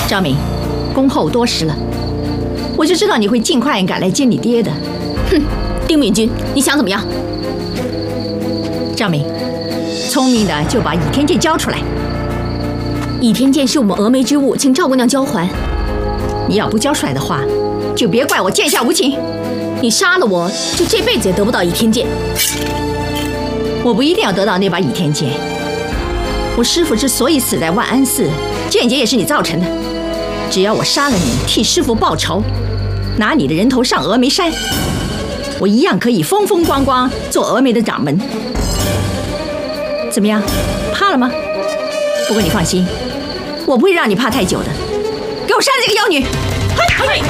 赵敏，恭候多时了，我就知道你会尽快赶来见你爹的。 哼，丁敏君，你想怎么样？ 赵敏，聪明的就把倚天剑交出来。 倚天剑是我们峨眉之物，请赵姑娘交还。 你要不交出来的话，就别怪我剑下无情。 你杀了我，就这辈子也得不到倚天剑。 我不一定要得到那把倚天剑。我师父之所以死在万安寺，剑劫也是你造成的。只要我杀了你，替师父报仇，拿你的人头上峨眉山，我一样可以风风光光做峨眉的掌门。怎么样，怕了吗？不过你放心，我不会让你怕太久的。给我杀了这个妖女！